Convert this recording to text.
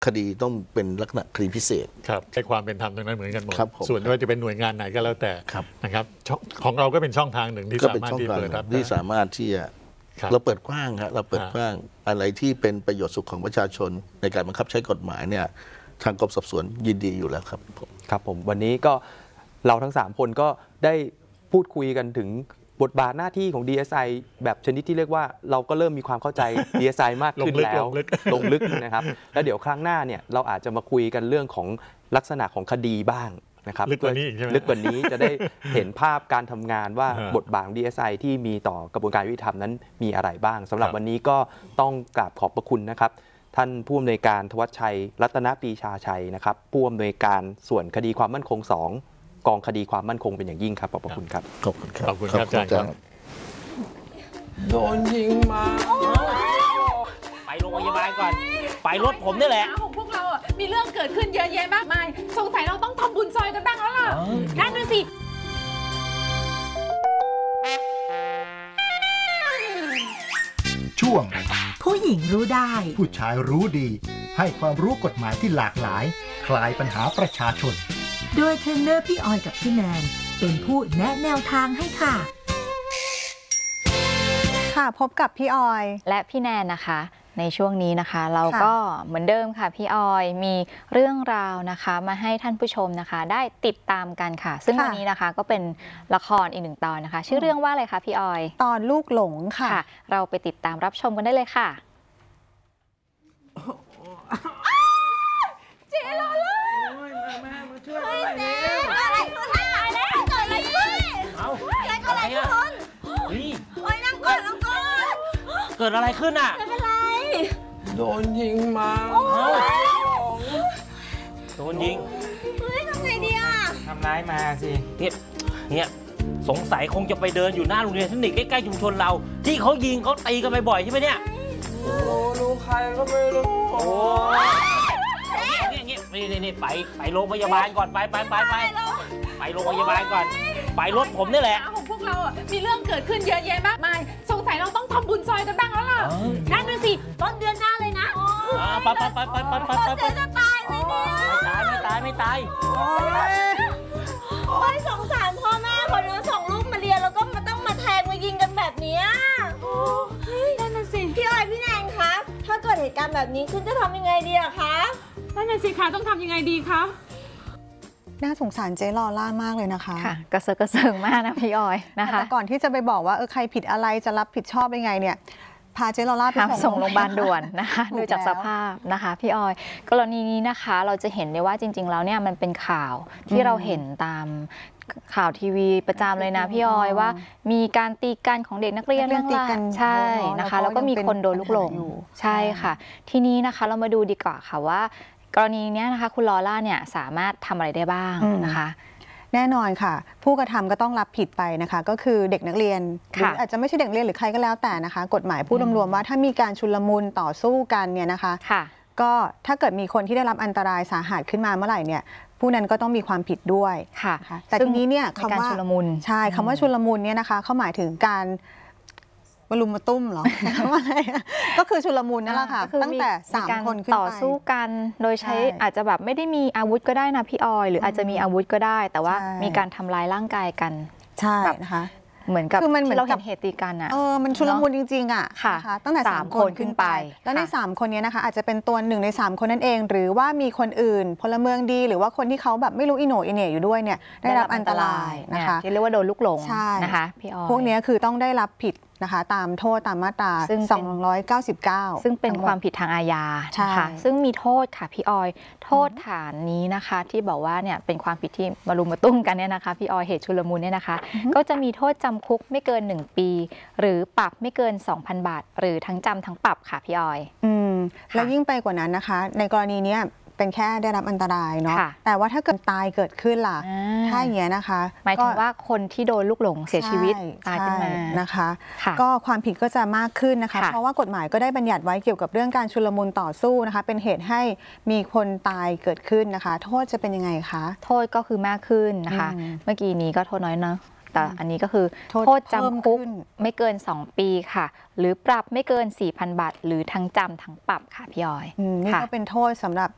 คดีต้องเป็นลักษณะคดีพิเศษครับให้ความเป็นธรรมตรงนั้นเหมือนกันหมดส่วนว่าจะเป็นหน่วยงานไหนก็แล้วแต่นะครับของเราก็เป็นช่องทางหนึ่งที่สามารถที่เปิดรับที่สามารถที่จะเราเปิดกว้างครับเราเปิดกว้างอะไรที่เป็นประโยชน์สุขของประชาชนในการบังคับใช้กฎหมายเนี่ยทางกรมสอบสวนยินดีอยู่แล้วครับผมวันนี้ก็เราทั้ง3คนก็ได้พูดคุยกันถึงบทบาทหน้าที่ของ DSI แบบชนิดที่เรียกว่าเราก็เริ่มมีความเข้าใจ DSI มากขึ้นแล้วลงลึกนะครับแล้วเดี๋ยวครั้งหน้าเนี่ยเราอาจจะมาคุยกันเรื่องของลักษณะของคดีบ้างนะครับลึกกว่านี้ใช่ไหมลึกกว่านี้จะได้เห็นภาพการทำงานว่าบทบาท DSI ที่มีต่อกระบวนการยุติธรรมนั้นมีอะไรบ้างสำหรับวันนี้ก็ต้องกราบขอบพระคุณนะครับท่านผู้อำนวยการธวัชชัยรัตนปรีชาชัยนะครับผู้อำนวยการส่วนคดีความมั่นคง2กองคดีความมั่นคงเป็นอย่างยิ่งครับขอบพระคุณครับขอบคุณครับขอบคุณครับอาจารย์ครับโดนยิงมาไปโรงพยาบาลก่อนไปรถผมนี่แหละของพวกเราอ่ะมีเรื่องเกิดขึ้นเยอะแยะมากมายสงสัยเราต้องทำบุญซอยกันบ้างแล้วล่ะนั่นน่ะสิช่วงผู้หญิงรู้ได้ผู้ชายรู้ดีให้ความรู้กฎหมายที่หลากหลายคลายปัญหาประชาชนโดยเทรนเนอร์พี่ออยกับพี่แนนเป็นผู้แนะแนวทางให้ค่ะพบกับพี่ออยและพี่แนนนะคะในช่วงนี้นะคะเราก็เหมือนเดิมค่ะพี่ออยมีเรื่องราวนะคะมาให้ท่านผู้ชมนะคะได้ติดตามกันค่ะซึ่งวันนี้นะคะก็เป็นละครอีก1 ตอนนะคะชื่อเรื่องว่าอะไรคะพี่ออยตอนลูกหลงค่ะเราไปติดตามรับชมกันได้เลยค่ะเจรอเลยแม่มาช่วยอะไรเนี่ยอะไรขึ้นตายแล้วเกิดอะไรขึ้นอะไรขึ้นโอ้ยนั่งก่อนเกิดอะไรขึ้นอ่ะไม่เป็นไรโดนยิงมาโดนยิงทำไงดีอ่ะทำร้ายมาสิเนี่ยสงสัยคงจะไปเดินอยู่หน้าโรงเรียนเทคนิคใกล้ๆชุมชนเราที่เขายิงเขาตีกันบ่อยๆใช่ไหมเนี่ยโอ้รู้ใครก็ไม่รู้โอ้นี่ไปโรงพยาบาลก่อนไปโรงพยาบาลก่อนไปรถผมนี่แหละของพวกเราอ่ะมีเรื่องเกิดขึ้นเยอะแยะมากมายสงสัยเราต้องทำบุญซอยกันบ้างแล้วล่ะนั่นน่ะสิต้นเดือนหน้าเลยนะไปจะตายเลยเนี่ยไม่ตายโอ้ยสงสารพ่อแม่คนนึงส่งลูกมาเรียนแล้วก็มาต้องมาแทงมายิงกันแบบนี้นั่นน่ะสิพี่ออยพี่แนนคะถ้าเกิดเหตุการณ์แบบนี้ขึ้นจะทำยังไงดีอะคะนั่นน่ะสิคะต้องทำยังไงดีคะน่าสงสารเจ๊ลอล่ามากเลยนะคะค่ะกระเซิงมากนะพี่ออยนะคะแต่ก่อนที่จะไปบอกว่าใครผิดอะไรจะรับผิดชอบยังไงเนี่ยพาเจ๊ลอล่าไปส่งโรงพยาบาลด่วนนะคะดูจากสภาพนะคะพี่ออยกรณีนี้นะคะเราจะเห็นได้ว่าจริงๆแล้วเนี่ยมันเป็นข่าวที่เราเห็นตามข่าวทีวีประจำเลยนะพี่ออยว่ามีการตีกันของเด็กนักเรียนเรื่องกันใช่นะคะแล้วก็มีคนโดนลูกหลงใช่ค่ะทีนี้นะคะเรามาดูดีกว่าค่ะว่ากรณีนี้นะคะคุณลอล่าเนี่ยสามารถทำอะไรได้บ้างนะคะแน่นอนค่ะผู้กระทำก็ต้องรับผิดไปนะคะก็คือเด็กนักเรียนหรืออาจจะไม่ใช่เด็กนักเรียนหรือใครก็แล้วแต่นะคะกฎหมายพูดรวมๆว่าถ้ามีการชุลมุนต่อสู้กันเนี่ยนะคะก็ถ้าเกิดมีคนที่ได้รับอันตรายสาหัสขึ้นมาเมื่อไหร่เนี่ยผู้นั้นก็ต้องมีความผิดด้วยค่ะแต่ทีนี้เนี่ยคำว่าชุลมุนใช่คำว่าชุลมุนเนี่ยนะคะเขาหมายถึงการมาลุมมาตุ้มเหรออะไรก็คือชุลมุนนั่นแหละค่ะตั้งแต่3 คนขึ้นไปต่อสู้กันโดยใช้อาจจะแบบไม่ได้มีอาวุธก็ได้นะพี่ออยหรืออาจจะมีอาวุธก็ได้แต่ว่ามีการทำลายร่างกายกันใช่นะคะเหมือนกับที่เราเห็นเหตุตีกันอ่ะมันชุลมุนจริงๆอ่ะค่ะตั้งแต่3 คนขึ้นไปแล้วใน3 คนนี้นะคะอาจจะเป็นตัว1 ใน 3 คนนั่นเองหรือว่ามีคนอื่นพลเมืองดีหรือว่าคนที่เขาแบบไม่รู้อิโหน่อีเหน่อยู่ด้วยเนี่ยได้รับอันตรายนะคะที่เรียกว่าโดนลูกหลงนะคะพี่ออยพวกนี้คือต้องได้รับผิดนะคะตามโทษตามมาตรา299 ซึ่งเป็นความผิดทางอาญาค่ะซึ่งมีโทษค่ะพี่ออยโทษฐานนี้นะคะที่บอกว่าเนี่ยเป็นความผิดที่มารุมมาตุ้มกันเนี่ยนะคะพี่ออยเหตุชุลมุนเนี่ยนะคะก็จะมีโทษจำคุกไม่เกิน1 ปีหรือปรับไม่เกิน 2,000 บาทหรือทั้งจำทั้งปรับค่ะพี่ออยแล้วยิ่งไปกว่านั้นนะคะในกรณีนี้เป็นแค่ได้รับอันตรายเนาะแต่ว่าถ้าเกิดตายเกิดขึ้นล่ะถ้าอย่างเงี้ยนะคะหมายถึงว่าคนที่โดนลูกหลงเสียชีวิตตายขึ้นมานะคะก็ความผิดก็จะมากขึ้นนะคะเพราะว่ากฎหมายก็ได้บัญญัติไว้เกี่ยวกับเรื่องการชุลมุนต่อสู้นะคะเป็นเหตุให้มีคนตายเกิดขึ้นนะคะโทษจะเป็นยังไงคะโทษก็คือมากขึ้นนะคะเมื่อกี้นี้ก็โทษน้อยเนาะแต่อันนี้ก็คือโทษจำคุกไม่เกิน2 ปีค่ะหรือปรับไม่เกิน 4,000 บาทหรือทั้งจำทั้งปรับค่ะพี่ออยนี่ก็เป็นโทษสำหรับ